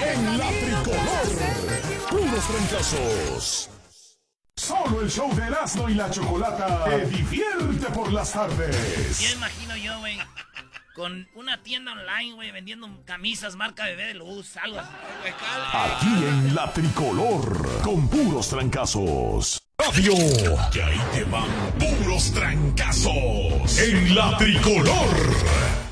en la tricolor. Puros trancazos. Solo el show de Erasmo y la Chocolata te divierte por las tardes. Ya imagino yo, güey, con una tienda online, güey, vendiendo camisas marca Bebé de Luz, algo así. Aquí en la tricolor, con puros trancazos. Radio. Que ahí te van puros trancazos. En la tricolor.